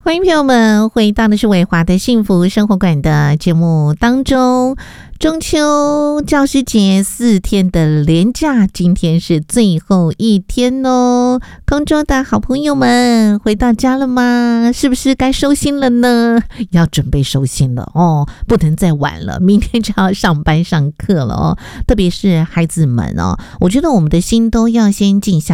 欢迎朋友们回到的是伟华的幸福生活馆的节目当中。中秋教师节4天的连假，今天是最后一天哦。空中的好朋友们回到家了吗？是不是该收心了呢？要准备收心了哦，不能再晚了，明天就要上班上课了哦。特别是孩子们哦，我觉得我们的心都要先静下